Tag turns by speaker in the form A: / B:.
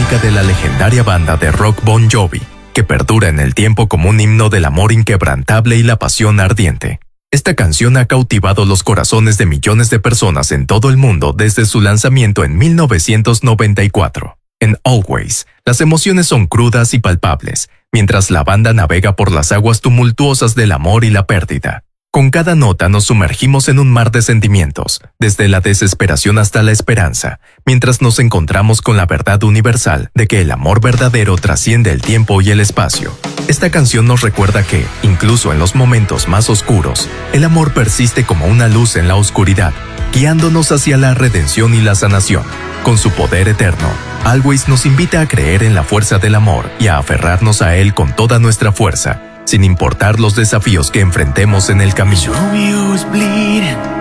A: música de la legendaria banda de rock Bon Jovi, que perdura en el tiempo como un himno del amor inquebrantable y la pasión ardiente. Esta canción ha cautivado los corazones de millones de personas en todo el mundo desde su lanzamiento en 1994. En Always, las emociones son crudas y palpables, mientras la banda navega por las aguas tumultuosas del amor y la pérdida. Con cada nota nos sumergimos en un mar de sentimientos, desde la desesperación hasta la esperanza, mientras nos encontramos con la verdad universal de que el amor verdadero trasciende el tiempo y el espacio. Esta canción nos recuerda que, incluso en los momentos más oscuros, el amor persiste como una luz en la oscuridad, guiándonos hacia la redención y la sanación. Con su poder eterno, Always nos invita a creer en la fuerza del amor y a aferrarnos a él con toda nuestra fuerza, sin importar los desafíos que enfrentemos en el camino.
B: Romeo was bleeding.